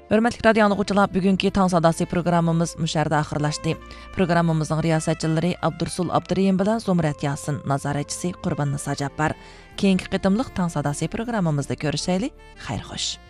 Hörmətli radio dinləyicilər, bugünkü Tang Sadası proqramımız müşərdə axırlaşdı. Proqramımızın riyasətçiləri Abdursul Abduriyim bilan Zumrat Yasin, nazaretçisi Qurban Nisa Jabbar. Keyingi qitimliq Tang Sadası proqramımızda görüşəylik. Xeyr xoş.